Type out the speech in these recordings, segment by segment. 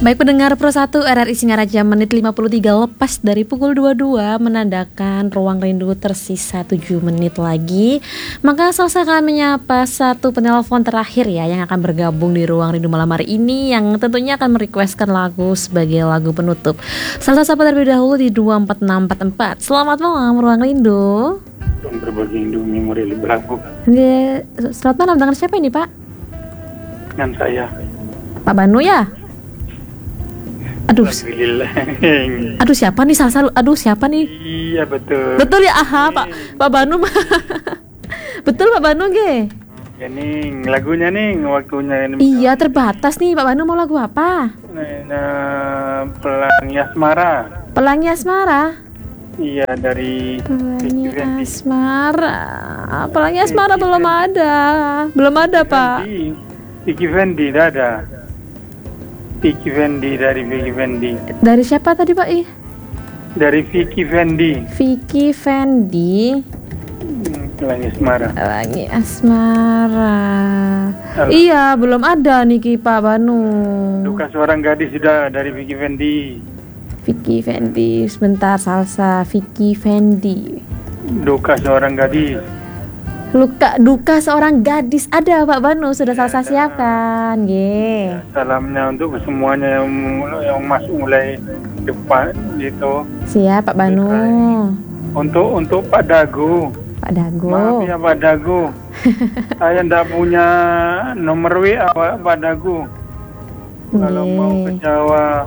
Baik pendengar Pro 1 RRI Singaraja, menit 53 lepas dari pukul 22 menandakan ruang rindu tersisa 7 menit lagi. Maka Salsa akan menyapa satu penelpon terakhir ya yang akan bergabung di ruang rindu malam hari ini, yang tentunya akan merequestkan lagu sebagai lagu penutup. Salsa sapa terlebih dahulu di 24644. Selamat malam ruang rindu. Berbagi rindu memori lagu. Selamat malam, dengan siapa ini Pak? Dengan saya, Pak Banu ya? Aduh, aduh siapa nih Salsa? Aduh siapa nih? Iya betul. Betul ya, aha Pak Banu. Betul Pak Banu ge. Ya nih lagunya nih waktunya ini. Iya terbatas nih Pak Banu, mau lagu apa? Pelangi Asmara. Pelangi Asmara. Iya dari Pelangi Asmara. Pelangi Asmara belum ada Pak. Vicky Fendi dah ada. Vicky Fendi dari Vicky Fendi. Dari siapa tadi Pak? Dari Vicky Fendi. Vicky Fendi. Pelangi Asmara. Pelangi Asmara. Iya belum ada nih Pak Banu. Duka seorang gadis sudah dari Vicky Fendi. Vicky Fendi, sebentar Salsa. Vicky Fendi. Duka seorang gadis. Duka seorang gadis ada Pak Banu, sudah Salsa siapkan. Ya, salamnya untuk semuanya yang masuk mulai depan gitu. Siap Pak Banu. Untuk Pak Dagu. Pak Dagu. Maaf ya Pak Dagu. Saya ndak punya nomor WA Pak Dagu. Kalau mau ke Jawa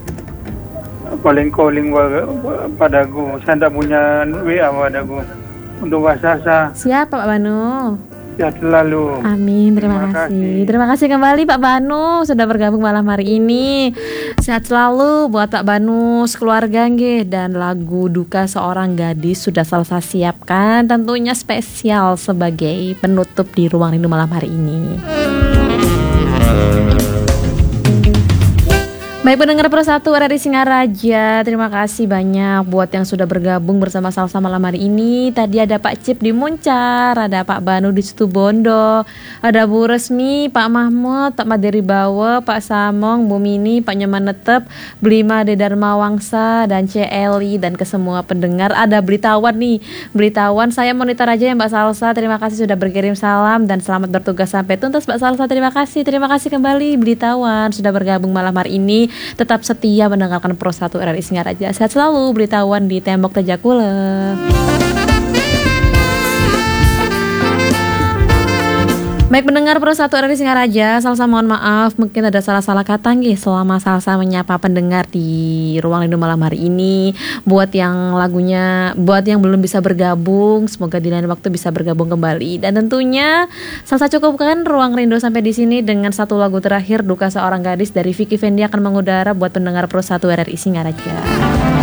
calling Pak Dagu. Saya ndak punya WA Pak Dagu. Untuk bahasa siap Pak Banu. Sehat selalu. Amin, terima kasih. Terima kasih kembali Pak Banu sudah bergabung malam hari ini. Sehat selalu buat Pak Banu sekeluarga nggih, dan lagu Duka Seorang Gadis sudah Salsa siapkan, tentunya spesial sebagai penutup di ruang rindu malam hari ini. Baik pendengar Pro 1 RRI Singaraja, terima kasih banyak buat yang sudah bergabung bersama Salsa malam hari ini. Tadi ada Pak Cip di Muncar, ada Pak Banu di Situbondo, ada Bu Resmi, Pak Mahmud, Pak Maderi Bawa, Pak Samong, Bu Mini, Pak Nyaman Netep, Blima de Dharma Wangsa, dan Celi, dan ke semua pendengar. Ada Blitawan nih, Blitawan, saya monitor aja ya Mbak Salsa. Terima kasih sudah berkirim salam dan selamat bertugas sampai tuntas Mbak Salsa. Terima kasih kembali Blitawan sudah bergabung malam hari ini. Tetap setia mendengarkan Pro 1 RRI Singaraja. Sehat selalu Blitawan di Tembok Tejakule. Baik pendengar Pro 1 RRI Singaraja, Salsa mohon maaf mungkin ada salah-salah kata nggih selama Salsa menyapa pendengar di ruang rindu malam hari ini. Buat yang belum bisa bergabung, semoga di lain waktu bisa bergabung kembali. Dan tentunya Salsa cukupkan ruang rindu sampai di sini dengan satu lagu terakhir, Duka Seorang Gadis dari Vicky Fendi akan mengudara buat pendengar Pro 1 RRI Singaraja.